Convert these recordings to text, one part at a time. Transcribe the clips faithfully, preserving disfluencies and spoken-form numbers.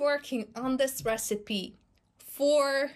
working on this recipe for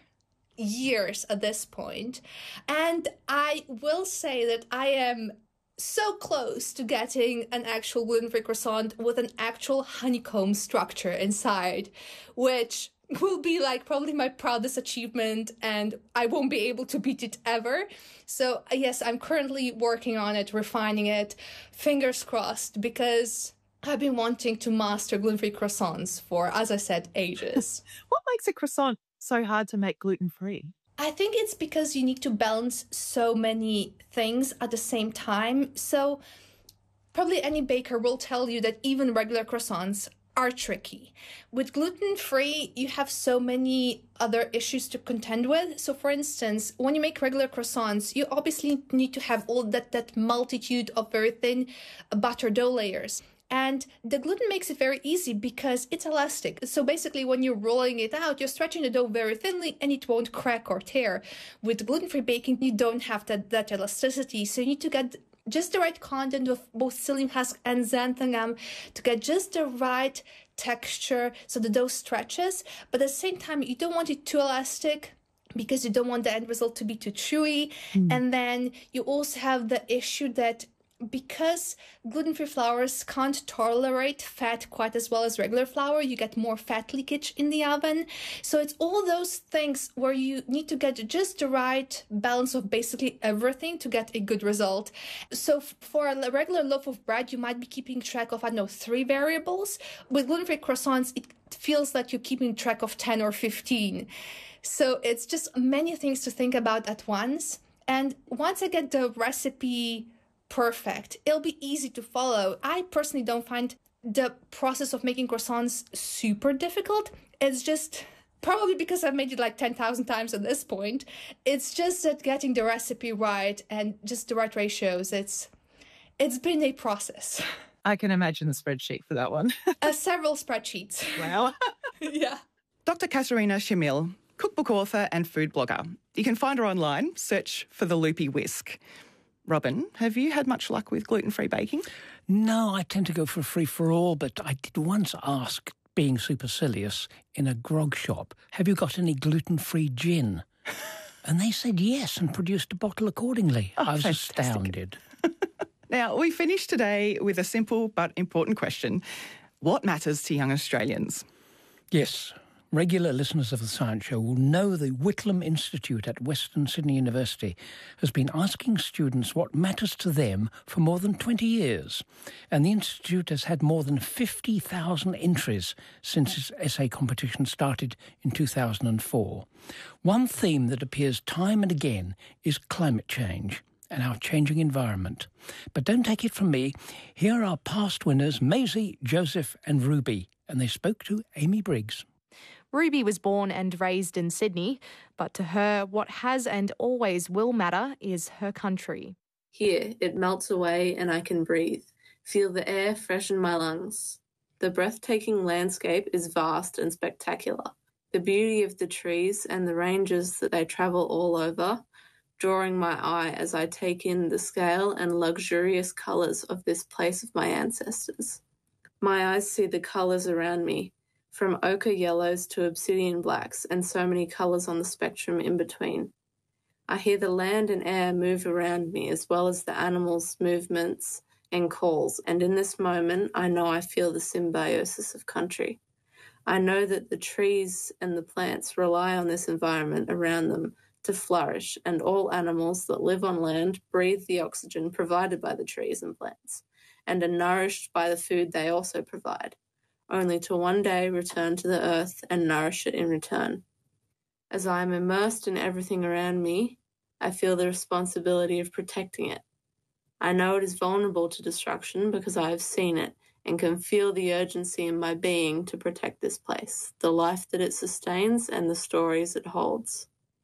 years at this point, and I will say that I am so close to getting an actual gluten-free croissant with an actual honeycomb structure inside, which will be like probably my proudest achievement, and I won't be able to beat it ever. So yes, I'm currently working on it, refining it, fingers crossed, because I've been wanting to master gluten-free croissants for, as I said, ages. What makes a croissant so hard to make gluten-free? I think it's because you need to balance so many things at the same time. So probably any baker will tell you that even regular croissants are tricky. With gluten-free, you have so many other issues to contend with. So for instance, when you make regular croissants, you obviously need to have all that, that multitude of very thin butter dough layers. And the gluten makes it very easy because it's elastic. So basically, when you're rolling it out, you're stretching the dough very thinly and it won't crack or tear. With gluten-free baking, you don't have that, that elasticity. So you need to get just the right content of both psyllium husk and xanthan to get just the right texture so the dough stretches. But at the same time, you don't want it too elastic because you don't want the end result to be too chewy. Mm. And then you also have the issue that because gluten-free flours can't tolerate fat quite as well as regular flour, you get more fat leakage in the oven. So it's all those things where you need to get just the right balance of basically everything to get a good result. So for a regular loaf of bread, you might be keeping track of, I don't know, three variables. With gluten-free croissants, it feels like you're keeping track of ten or fifteen. So it's just many things to think about at once. And once I get the recipe perfect, it'll be easy to follow. I personally don't find the process of making croissants super difficult. It's just probably because I've made it like ten thousand times at this point. It's just that getting the recipe right and just the right ratios, it's it's been a process. I can imagine the spreadsheet for that one. uh, several spreadsheets. Wow. Yeah. Doctor Katerina Shamil, cookbook author and food blogger. You can find her online, search for the Loopy Whisk. Robin, have you had much luck with gluten-free baking? No, I tend to go for free-for-all, but I did once ask, being supercilious, in a grog shop, have you got any gluten-free gin? And they said yes and produced a bottle accordingly. Oh, I was fantastic. astounded. Now, we finish today with a simple but important question. What matters to young Australians? Yes. Regular listeners of The Science Show will know the Whitlam Institute at Western Sydney University has been asking students what matters to them for more than twenty years. And the Institute has had more than fifty thousand entries since its essay competition started in two thousand four. One theme that appears time and again is climate change and our changing environment. But don't take it from me. Here are past winners, Maisie, Joseph and Ruby, and they spoke to Amy Briggs. Ruby was born and raised in Sydney, but to her, what has and always will matter is her country. Here, it melts away and I can breathe, feel the air freshen my lungs. The breathtaking landscape is vast and spectacular. The beauty of the trees and the ranges that they travel all over, drawing my eye as I take in the scale and luxurious colours of this place of my ancestors. My eyes see the colours around me, from ochre yellows to obsidian blacks and so many colours on the spectrum in between. I hear the land and air move around me as well as the animals' movements and calls, and in this moment I know I feel the symbiosis of country. I know that the trees and the plants rely on this environment around them to flourish, and all animals that live on land breathe the oxygen provided by the trees and plants, and are nourished by the food they also provide, only to one day return to the earth and nourish it in return. As I am immersed in everything around me, I feel the responsibility of protecting it. I know it is vulnerable to destruction because I have seen it and can feel the urgency in my being to protect this place, the life that it sustains and the stories it holds.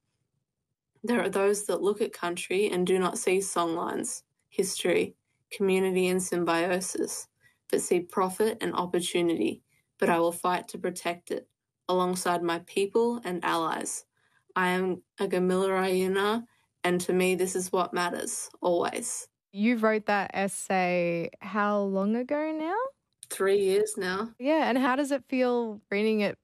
There are those that look at country and do not see songlines, history, community and symbiosis, but see profit and opportunity, but I will fight to protect it, alongside my people and allies. I am a Gamilarayuna, and to me this is what matters, always. You wrote that essay how long ago now? Three years now. Yeah, and how does it feel reading it